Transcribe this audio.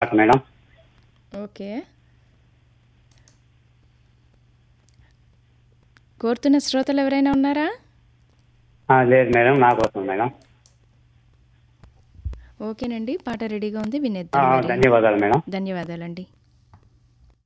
Madam. Okay. కోరుతున్న శ్రోతలు ఎవరైనా ఉన్నారా? లేదు మేడం, నా కోసం మేడం. ఓకేనండి. పాట రెడీగా ఉంది. వినేద్దాం మరి. ధన్యవాదాలు మేడం. ధన్యవాదాలండి.